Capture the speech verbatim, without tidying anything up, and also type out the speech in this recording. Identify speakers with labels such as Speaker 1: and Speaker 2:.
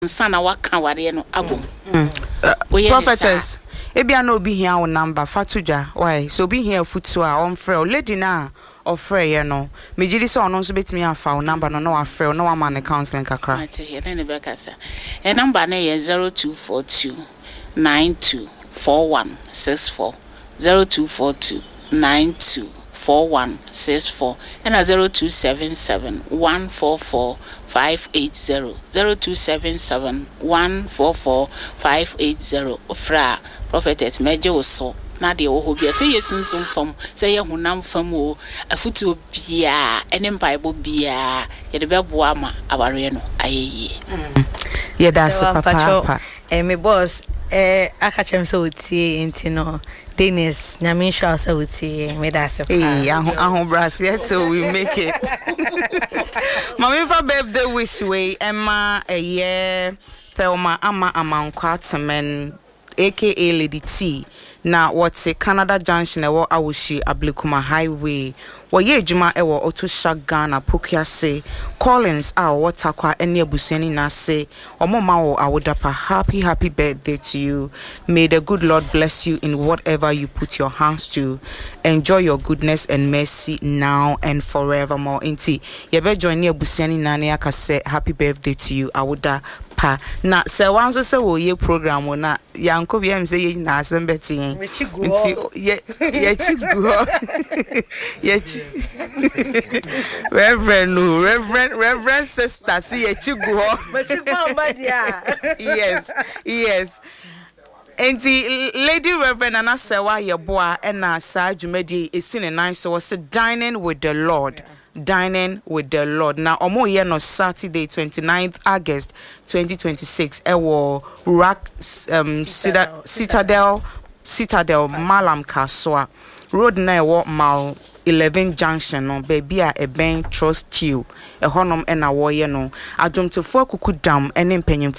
Speaker 1: Sana waka ware no abom.
Speaker 2: Prophetess, ebia no be here on number Fatuja. Why? So be here futu a on frɛ lady na or frɛ no. Me gidi so ono so betimi afa o number no no afrɛ no wa man counseling kakra.
Speaker 1: Ate here na be kasa. E number na ye zero two four two nine two four one six four zero two four two nine two four one six four and a zero two seven seven one four four five eight zero zero two seven seven one four four five eight zero fra prophetess meje so na de wo hobia say yesunsun fam say ye honam fam o afutu bia ene bible bia ye de beboa ma aware no ayeye
Speaker 2: ye da so papa
Speaker 3: eh me boss eh aka chem so tie enti no Dennis nyamisha so tie me da so
Speaker 2: eh ahon ahon brasia till we make it. Mami for birthday wish way Emma a year Thelma ama amankwa temen aka Lady T na what's a Canada Junction ewo awushi Ablekuma Highway wo ye adwuma ewo Auto Shagana Pokiase Collins a watakwa ene abusuani na se omoma wo awodapa happy happy birthday to you. May the good Lord bless you in whatever you put your hands to. Enjoy your goodness and mercy now and forevermore. Inti yebe join ne abusuani na ne aka say happy birthday to you awoda pa na se wanso se wo ye program na yanko bi am say ye na asembeti nti ye ye chiguho ye Reverend no Reverend Reverend sister see ye chiguho yes yes Enti Lady Reverend Anna Sewa Yeboa ena sa dwumadi esi ne nan so was dining with the Lord. Dining with the Lord. Now, omo ye no Saturday, twenty-ninth August twenty twenty-six. Ewo Rack um Citadel Citadel, Citadel Malam Kaswa Road na ewo Mal eleven Junction no baby a ben trust chill. E honom ena wo ye no adwomtofo akuku dam ene mpanyin